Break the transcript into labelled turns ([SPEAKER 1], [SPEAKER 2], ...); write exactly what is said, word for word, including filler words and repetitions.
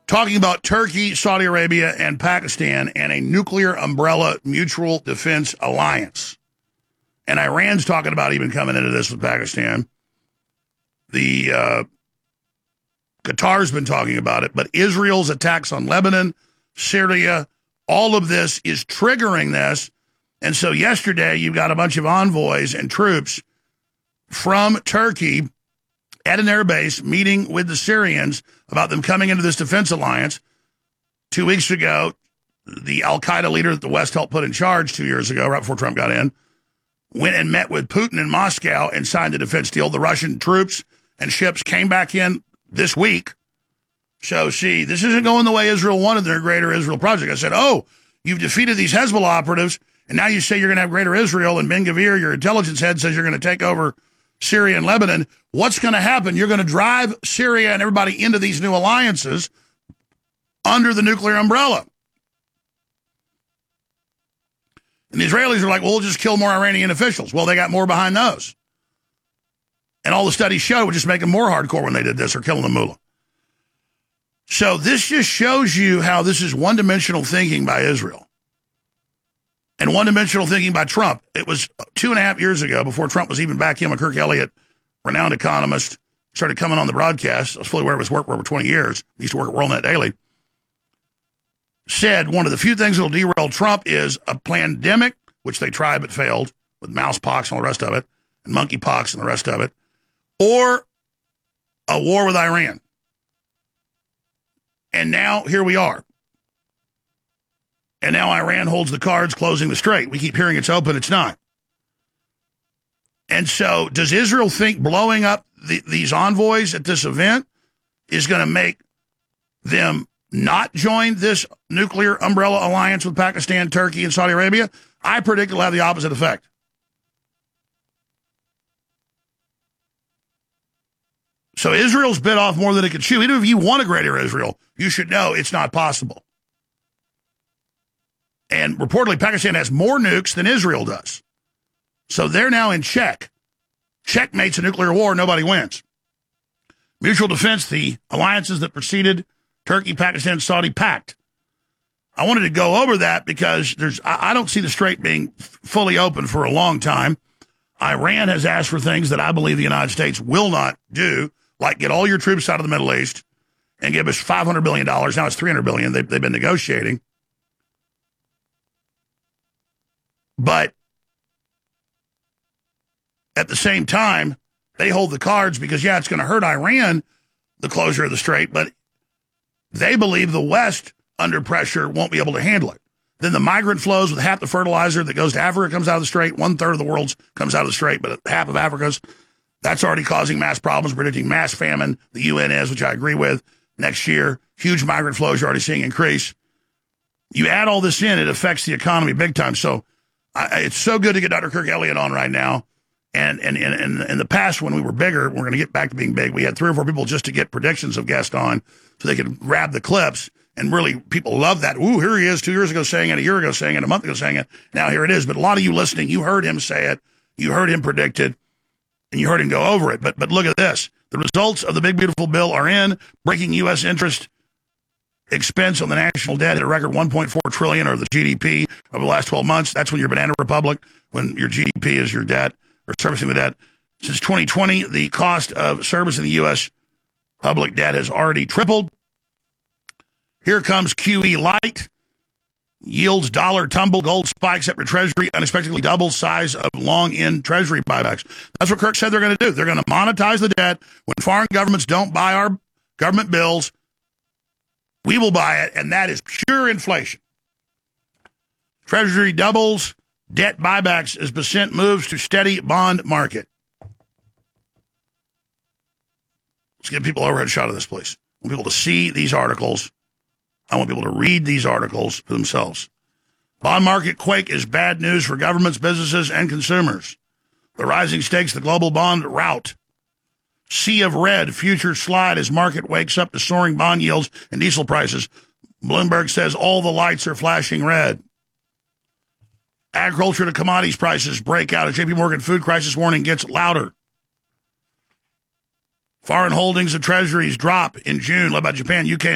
[SPEAKER 1] talking about Turkey, Saudi Arabia, and Pakistan and a nuclear umbrella mutual defense alliance. And Iran's talking about even coming into this with Pakistan. The uh, Qatar's been talking about it, but Israel's attacks on Lebanon, Syria, all of this is triggering this. And so yesterday, you've got a bunch of envoys and troops from Turkey at an air base meeting with the Syrians about them coming into this defense alliance. Two weeks ago, the al-Qaeda leader that the West helped put in charge two years ago, right before Trump got in, went and met with Putin in Moscow and signed a defense deal. The Russian troops and ships came back in this week. So, see, this isn't going the way Israel wanted their Greater Israel project. I said, oh, you've defeated these Hezbollah operatives, and now you say you're going to have Greater Israel, and Ben Gvir, your intelligence head, says you're going to take over Syria and Lebanon. What's going to happen? You're going to drive Syria and everybody into these new alliances under the nuclear umbrella. And the Israelis are like, well, we'll just kill more Iranian officials. Well, they got more behind those. And all the studies show it would just make them more hardcore when they did this, or killing the mullah. So this just shows you how this is one-dimensional thinking by Israel. And one-dimensional thinking by Trump. It was two and a half years ago, before Trump was even back in, when Kirk Elliott, renowned economist, started coming on the broadcast. I was fully aware of his work for over twenty years. He used to work at WorldNet Daily. Said one of the few things that will derail Trump is a pandemic, which they tried but failed, with mousepox and all the rest of it, and monkeypox and the rest of it, or a war with Iran. And now here we are. And now Iran holds the cards, closing the strait. We keep hearing it's open. It's not. And so does Israel think blowing up the, these envoys at this event is going to make them not join this nuclear umbrella alliance with Pakistan, Turkey, and Saudi Arabia? I predict it'll have the opposite effect. So Israel's bit off more than it could chew. Even if you want a greater Israel, you should know it's not possible. And reportedly, Pakistan has more nukes than Israel does. So they're now in check. Checkmate's a nuclear war, nobody wins. Mutual defense, the alliances that preceded Turkey, Pakistan, Saudi pact. I wanted to go over that because there's I, I don't see the strait being fully open for a long time. Iran has asked for things that I believe the United States will not do, like get all your troops out of the Middle East and give us five hundred billion dollars. Now it's three hundred billion dollars. They've, they've been negotiating. But at the same time, they hold the cards because, yeah, it's going to hurt Iran, the closure of the strait, but they believe the West, under pressure, won't be able to handle it. Then the migrant flows with half the fertilizer that goes to Africa comes out of the strait. One third of the world's comes out of the strait, but half of Africa's. That's already causing mass problems, predicting mass famine. The U N is, which I agree with, next year. Huge migrant flows you're already seeing increase. You add all this in, it affects the economy big time. So I, it's so good to get Doctor Kirk Elliott on right now. And and, and, and in the past, when we were bigger, we're going to get back to being big. We had three or four people just to get predictions of guests on so they could grab the clips. And really, people love that. Ooh, here he is two years ago saying it, a year ago saying it, a month ago saying it. Now here it is. But a lot of you listening, you heard him say it. You heard him predict it. And you heard him go over it. But but look at this. The results of the big, beautiful bill are in. Breaking U S interest expense on the national debt at a record one point four trillion dollars, or the G D P over the last twelve months. That's when you're banana republic, when your G D P is your debt, or servicing the debt. Since twenty twenty, the cost of servicing the U S public debt has already tripled. Here comes Q E Light. Yields dollar tumble, gold spikes after Treasury unexpectedly doubles size of long-end Treasury buybacks. That's what Kirk said they're going to do. They're going to monetize the debt. When foreign governments don't buy our government bills, we will buy it, and that is pure inflation. Treasury doubles, debt buybacks as percent moves to steady bond market. Let's give people an overhead shot of this, please. I want people to see these articles. I want people to read these articles for themselves. Bond market quake is bad news for governments, businesses, and consumers. The rising stakes, the global bond rout. Sea of red, futures slide as market wakes up to soaring bond yields and diesel prices. Bloomberg says all the lights are flashing red. Agriculture to commodities prices break out. A J P Morgan food crisis warning gets louder. Foreign holdings of treasuries drop in June, led by Japan, U K,